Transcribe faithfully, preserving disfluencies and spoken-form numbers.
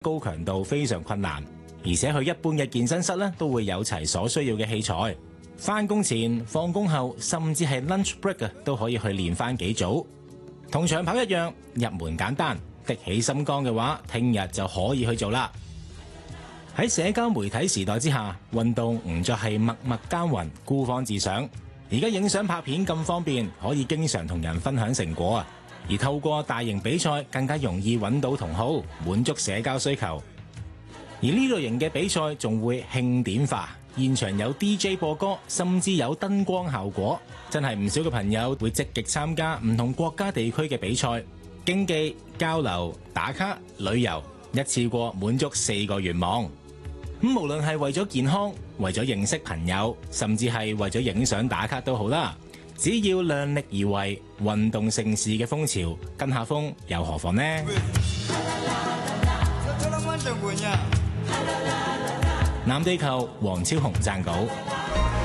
高強度非常困難，而且去一般嘅健身室咧都會有齊所需要嘅器材。翻工前、放工後，甚至係 lunch break 啊，都可以去練翻幾組。同長跑一樣，入門簡單，的起心肝嘅話，聽日就可以去做啦。喺社交媒體時代之下，運動唔再係默默耕耘、孤芳自賞。而家影相拍片咁方便，可以經常同人分享成果啊！而透過大型比賽，更加容易揾到同好，滿足社交需求。而呢類型嘅比賽仲會慶典化。現場有 D J 播歌，甚至有燈光效果，真係唔少嘅朋友會積極參加唔同國家地區嘅比賽，競技、交流、打卡、旅遊，一次過滿足四個願望。咁無論係為咗健康、為咗認識朋友，甚至係為咗影相打卡都好啦，只要量力而為，運動盛事嘅風潮跟下風又何妨呢？南地球黃超雄撰稿。